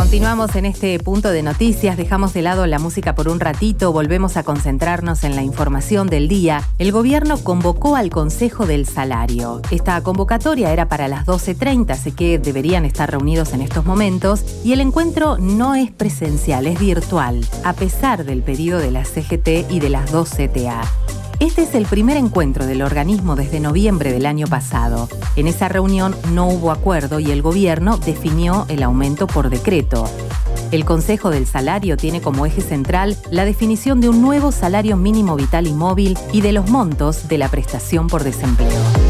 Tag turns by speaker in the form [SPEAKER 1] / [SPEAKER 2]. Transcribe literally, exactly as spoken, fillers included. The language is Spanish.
[SPEAKER 1] Continuamos en este punto de noticias, dejamos de lado la música por un ratito, volvemos a concentrarnos en la información del día. El gobierno convocó al Consejo del Salario. Esta convocatoria era para las doce treinta, así que deberían estar reunidos en estos momentos, y el encuentro no es presencial, es virtual, a pesar del pedido de la C G T y de las dos C T A. Este es el primer encuentro del organismo desde noviembre del año pasado. En esa reunión no hubo acuerdo y el gobierno definió el aumento por decreto. El Consejo del Salario tiene como eje central la definición de un nuevo salario mínimo vital y móvil y de los montos de la prestación por desempleo.